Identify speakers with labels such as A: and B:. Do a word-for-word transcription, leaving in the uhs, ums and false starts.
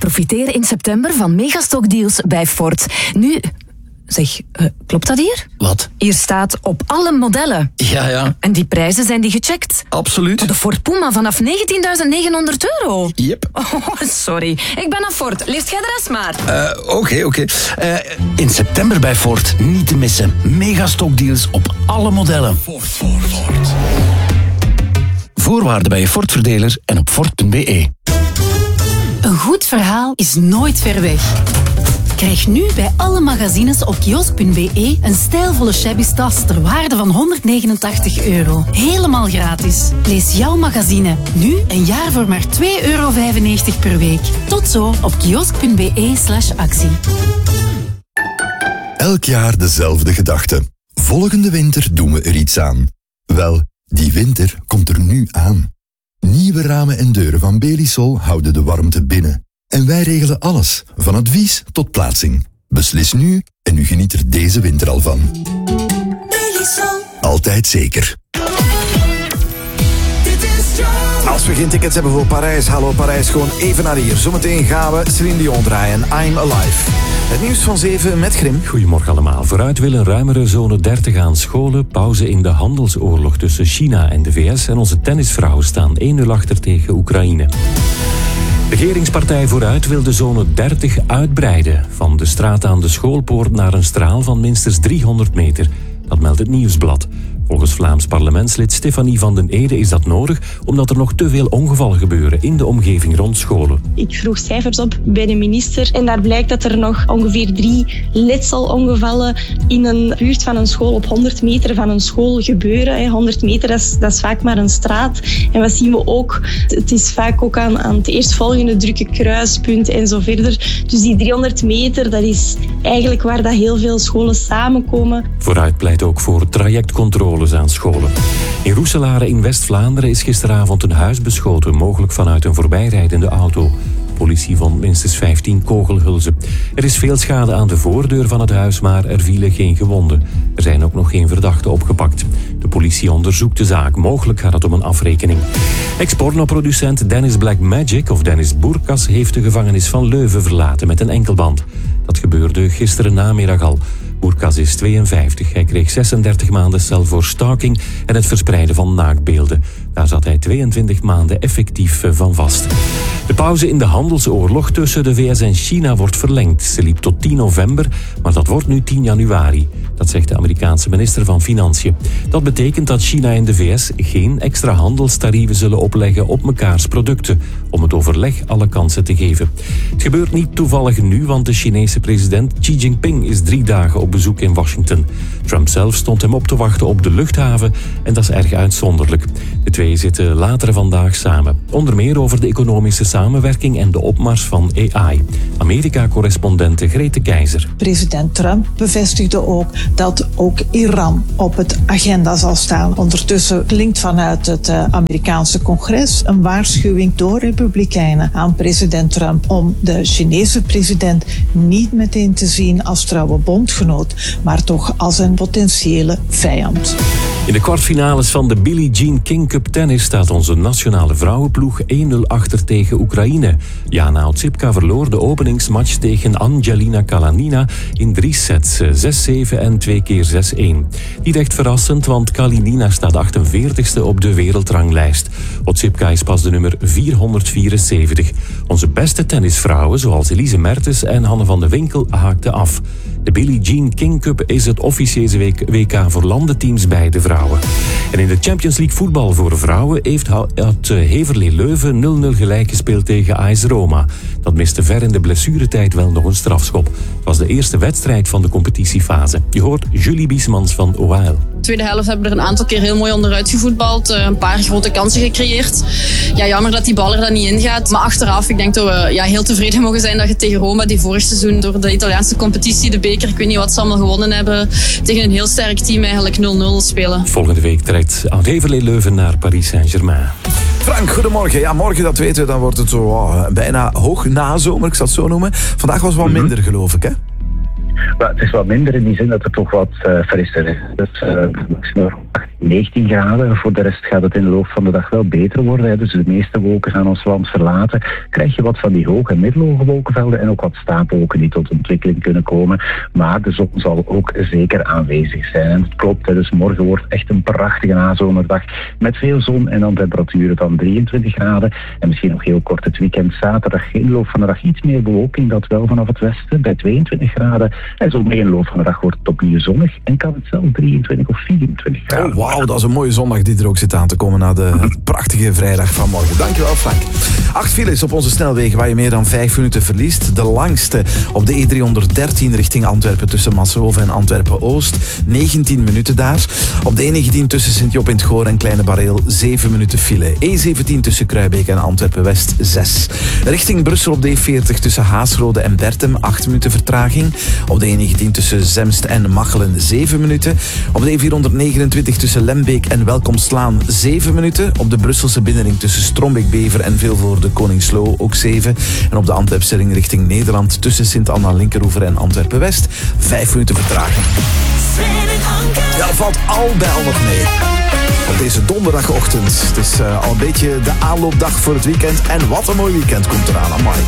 A: Profiteer in september van megastockdeals bij Ford. Nu... Zeg, uh, klopt dat hier?
B: Wat?
A: Hier staat op alle modellen.
B: Ja, ja.
A: En die prijzen, zijn die gecheckt?
B: Absoluut.
A: De Ford Puma vanaf negentienduizend negenhonderd euro.
B: Yep.
A: Oh, sorry. Ik ben aan Ford. Leest jij de rest maar.
B: Oké, uh, oké. Okay, okay. uh, in september bij Ford niet te missen. Megastockdeals op alle modellen. Ford, Ford, Ford. Voorwaarden bij je Ford-verdeler en op Ford punt b e.
C: Een goed verhaal is nooit ver weg. Krijg nu bij alle magazines op kiosk punt b e een stijlvolle shabby tas ter waarde van honderdnegenentachtig euro. Helemaal gratis. Lees jouw magazine nu een jaar voor maar twee euro vijfennegentig per week. Tot zo op kiosk punt b e slash actie.
D: Elk jaar dezelfde gedachte. Volgende winter doen we er iets aan. Wel, die winter komt er nu aan. Nieuwe ramen en deuren van Belisol houden de warmte binnen. En wij regelen alles, van advies tot plaatsing. Beslis nu en u geniet er deze winter al van. Belisol. Altijd zeker.
E: Als we geen tickets hebben voor Parijs, hallo Parijs, gewoon even naar hier. Zometeen gaan we Céline Dion draaien, I'm Alive. Het nieuws van zeven met Grim.
F: Goedemorgen allemaal. Vooruit wil een ruimere zone dertig aan scholen. Pauze in de handelsoorlog tussen China en de V S. En onze tennisvrouwen staan één nul achter tegen Oekraïne. Regeringspartij Vooruit wil de zone dertig uitbreiden. Van de straat aan de schoolpoort naar een straal van minstens driehonderd meter. Dat meldt het Nieuwsblad. Volgens Vlaams parlementslid Stefanie van den Ede is dat nodig omdat er nog te veel ongevallen gebeuren in de omgeving rond scholen.
G: Ik vroeg cijfers op bij de minister en daar blijkt dat er nog ongeveer drie letselongevallen in een buurt van een school op honderd meter van een school gebeuren. honderd meter, dat is, dat is vaak maar een straat. En wat zien we ook? Het is vaak ook aan, aan het eerstvolgende drukke kruispunt en zo verder. Dus die driehonderd meter, dat is eigenlijk waar dat heel veel scholen samenkomen.
F: Vooruit pleit ook voor trajectcontrole aan scholen. In Roeselare in West-Vlaanderen is gisteravond een huis beschoten, mogelijk vanuit een voorbijrijdende auto. Politie vond minstens vijftien kogelhulzen. Er is veel schade aan de voordeur van het huis, maar er vielen geen gewonden. Er zijn ook nog geen verdachten opgepakt. De politie onderzoekt de zaak. Mogelijk gaat het om een afrekening. Ex-pornoproducent Dennis Blackmagic, of Dennis Bourkas, heeft de gevangenis van Leuven verlaten met een enkelband. Dat gebeurde gisteren namiddag al. Bourkas is tweeënvijftig. Hij kreeg zesendertig maanden cel voor stalking en het verspreiden van naaktbeelden. Daar zat hij tweeëntwintig maanden effectief van vast. De pauze in de handelsoorlog tussen de V S en China wordt verlengd. Ze liep tot tien november, maar dat wordt nu tien januari. Dat zegt de Amerikaanse minister van Financiën. Dat betekent dat China en de V S geen extra handelstarieven zullen opleggen op mekaars producten, om het overleg alle kansen te geven. Het gebeurt niet toevallig nu, want de Chinese president Xi Jinping is drie dagen op bezoek in Washington. Trump zelf stond hem op te wachten op de luchthaven en dat is erg uitzonderlijk. De twee zitten later vandaag samen. Onder meer over de economische samenwerking en de opmars van A I. Amerika-correspondente Grete Keizer.
H: President Trump bevestigde ook dat ook Iran op het agenda zal staan. Ondertussen klinkt vanuit het Amerikaanse congres een waarschuwing door Republikeinen aan president Trump om de Chinese president niet meteen te zien als trouwe bondgenoot, maar toch als een potentiële vijand.
F: In de kwartfinales van de Billie Jean King Cup tennis staat onze nationale vrouwenploeg één nul achter tegen Oekraïne. Jana Otsipka verloor de openingsmatch tegen Angelina Kalanina in drie sets, zes zeven en twee keer zes een. Niet echt verrassend, want Kalinina staat achtenveertigste op de wereldranglijst. Otsipka is pas de nummer vierhonderdvierenzeventig. Onze beste tennisvrouwen, zoals Elise Mertens en Hanne van de Winkel, haakten af. De Billie Jean King Cup is het officiële W K voor landenteams bij de vrouwen. En in de Champions League voetbal voor vrouwen heeft het Heverlee Leuven nul nul gelijk gespeeld tegen A S Roma. Dat miste ver in de blessuretijd wel nog een strafschop. Het was de eerste wedstrijd van de competitiefase. Je hoort Julie Biesmans van O H L.
I: De tweede helft hebben we er een aantal keer heel mooi onderuit gevoetbald. Een paar grote kansen gecreëerd. Ja, jammer dat die bal er dan niet in gaat. Maar achteraf, ik denk dat we ja, heel tevreden mogen zijn dat je tegen Roma, die vorig seizoen door de Italiaanse competitie, de beker, ik weet niet wat ze allemaal gewonnen hebben, tegen een heel sterk team eigenlijk nul nul spelen.
F: Volgende week trekt Heverlee Leuven naar Paris Saint-Germain.
E: Frank, goedemorgen. Ja, morgen, dat weten we, dan wordt het zo oh, bijna hoog nazomer, ik zal het zo noemen. Vandaag was het wat minder, geloof ik, hè?
J: Maar het is wat minder in die zin dat het toch wat uh, frisser is. Dus uh, maximum achttien negentien graden. Voor de rest gaat het in de loop van de dag wel beter worden. Hè. Dus de meeste wolken gaan ons land verlaten. Krijg je wat van die hoge en middelhoge wolkenvelden en ook wat stapelwolken die tot ontwikkeling kunnen komen. Maar de zon zal ook zeker aanwezig zijn. En het klopt, hè. Dus morgen wordt echt een prachtige nazomerdag met veel zon en dan temperaturen van drieëntwintig graden. En misschien nog heel kort het weekend zaterdag. In de loop van de dag iets meer bewolking, dat wel vanaf het westen bij tweeëntwintig graden. En zondag in de loop van de dag wordt het opnieuw zonnig en kan het zelfs drieëntwintig of vierentwintig graden.
E: Oh, wauw, dat is een mooie zondag die er ook zit aan te komen na de prachtige vrijdag van morgen. Dankjewel, Frank. Acht files op onze snelwegen waar je meer dan vijf minuten verliest. De langste op de E driehonderddertien richting Antwerpen tussen Massenhoven en Antwerpen-Oost. negentien minuten daar. Op de E negentien tussen Sint-Job in het Goor en Kleine Bareel zeven minuten file. E zeventien tussen Kruijbeek en Antwerpen-West zes. Richting Brussel op de E veertig tussen Haasrode en Bertem acht minuten vertraging. Op de E negentien tussen Zemst en Machelen zeven minuten. Op de E vierhonderdnegenentwintig tussen Lembeek en Welkomstlaan zeven minuten. Op de Brusselse binnenring tussen Strombeek-Bever en Vilvoorde Koningsloo ook zeven. En op de Antwerpse ring richting Nederland tussen Sint-Anna-Linkeroever en Antwerpen-West vijf minuten vertraging. Ja, valt al bij al nog mee. Op deze donderdagochtend. Het is uh, al een beetje de aanloopdag voor het weekend. En wat een mooi weekend komt eraan, amai.